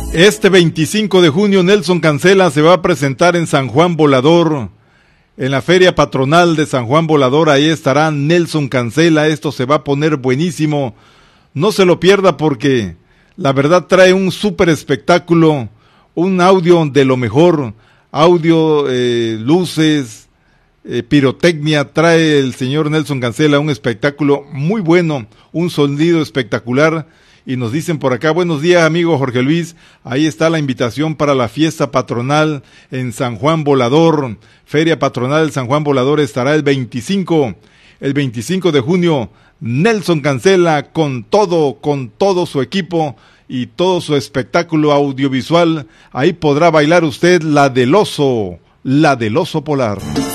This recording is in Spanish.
Este 25 de junio Nelson Cancela se va a presentar en San Juan Volador, en la feria patronal de San Juan Volador. Ahí estará Nelson Cancela. Esto se va a poner buenísimo, no se lo pierda porque la verdad trae un súper espectáculo, un audio de lo mejor, audio, luces, pirotecnia. Trae el señor Nelson Cancela un espectáculo muy bueno, un sonido espectacular. Y nos dicen por acá, buenos días amigo Jorge Luis, ahí está la invitación para la fiesta patronal en San Juan Volador. Feria patronal del San Juan Volador estará el 25 de junio. Nelson Cancela con todo su equipo y todo su espectáculo audiovisual. Ahí podrá bailar usted la del oso polar.